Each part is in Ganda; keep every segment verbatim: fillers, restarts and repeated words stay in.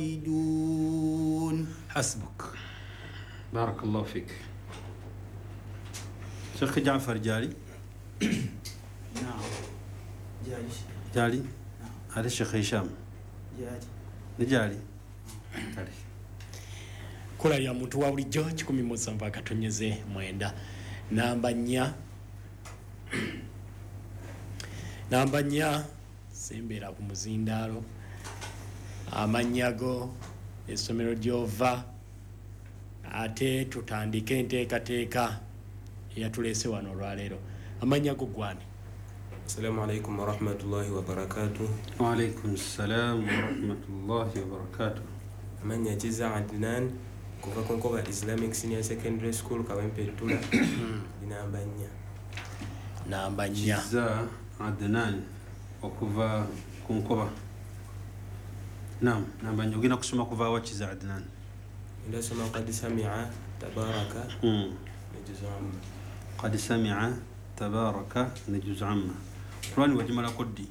حسبك بارك الله فيك. شيخ جعفر جالي؟ نعم جالي. جالي؟ نعم. هذا الشيخ هشام جالي. نجالي؟ جالي. Kola ya muntu wa bulijjo kikumi mu musanvu akatonyeze mwenda. Namba nnya. Namba nnya sembera ku muzindaalo. Amanyago essomero gy'ova ate tutandike enteekateeka eyatulese wano olwaleero. Amanyago gwani? Assalamu alaikum wa rahmatullahi wa barakatuh. Wa alaikum assalam wa rahmatullahi wa barakatuh. Amanya Kiza Adnan kuva ku Nkoba Islamic Senior Secondary School Kawempe Tula. Namba nnya. Namba nnya. Kiza Adnan okuva ku Nkoba. Naam, namba nnya. Ogenda kusoma kuva wa Kiza Adnan? Ndasoma qad sami'a tabaraka najuz amma. Qad sami'a tabaraka najuz amma. Qur'ani wajimala koddi.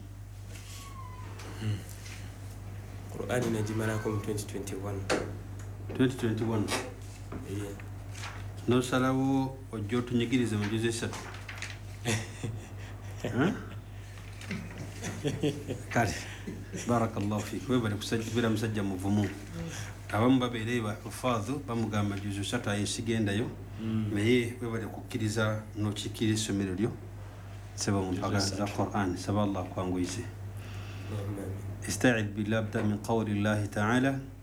Qur'ani najimala ko twenty twenty-one. twenty twenty-one. Yeah. No salawo ojjo tunyigirize mu juze esatu. Ha? Kale. Barakallahu fik. Wewe bali kusajjibira musajja muvumu. Abamu babeere ba hufadhu bamugamba juzu esatu ayesigendayo. Naye wewe bali kukkiriza n'okikira essomero lyo. Saba mu mpaka za Qur'an. Saba Allah kwanguyize. استعذ بالله ابدا من قول الله تعالى